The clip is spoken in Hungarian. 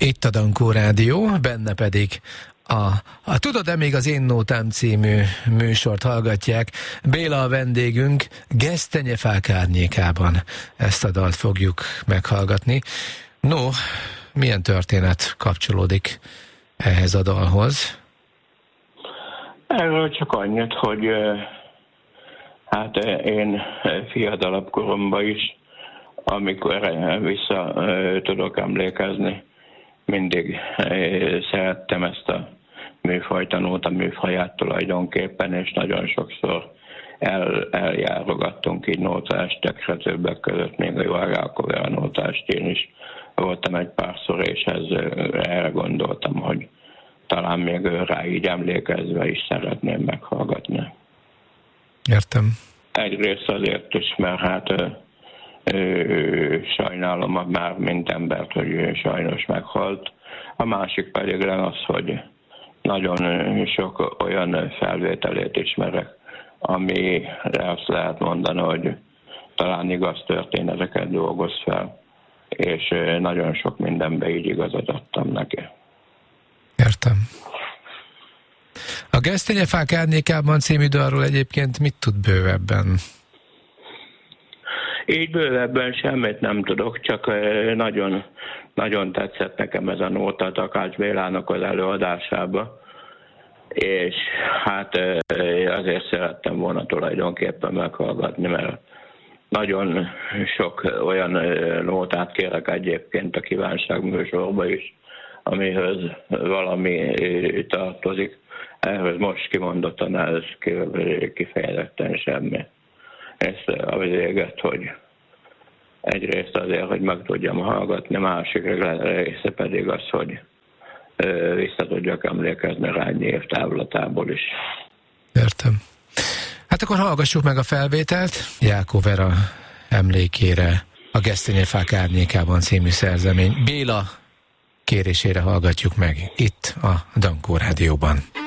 Itt a Dankó Rádió, benne pedig a Tudod-e még az én nótám című műsort hallgatják. Béla a vendégünk, Gesztenyefák árnyékában ezt a dalt fogjuk meghallgatni. No, milyen történet kapcsolódik ehhez a dalhoz? Erről csak annyit, hogy hát én fiatalabb koromban is, amikor vissza tudok emlékezni, mindig szerettem ezt a műfajt, a nóta műfaját tulajdonképpen, és nagyon sokszor eljárogattunk így nótaestekre, többek között még a Jákóvera nótaestén is voltam egy párszor, és erre gondoltam, hogy talán még rá így emlékezve is szeretném meghallgatni. Értem. Egyrészt azért is, mert hát sajnálom már mint embert, hogy sajnos meghalt. A másik pedig az, hogy nagyon sok olyan felvételét ismerek, amire azt lehet mondani, hogy talán igaz történeteket dolgoz fel, és nagyon sok mindenbe így igazat adtam neki. Értem. A Gesztenyefák árnyékában című dalról egyébként mit tud bővebben? Így bővebben semmit nem tudok, csak nagyon, nagyon tetszett nekem ez a nóta Takács Bélának az előadásába, és hát azért szerettem volna tulajdonképpen meghallgatni, mert nagyon sok olyan nótát kérek egyébként a kívánság műsorba is, amihez valami tartozik. Ehhez most kimondottan ez kifejezetten semmi. Ezt a véget, hogy egyrészt azért, hogy meg tudjam hallgatni, másik része pedig az, hogy vissza tudjak emlékezni rá egy évtávlatából is. Értem. Hát akkor hallgassuk meg a felvételt Jákóvera emlékére a Gesztenyefák árnyékában című szerzemény. Béla kérésére hallgatjuk meg itt a Dankó Rádióban.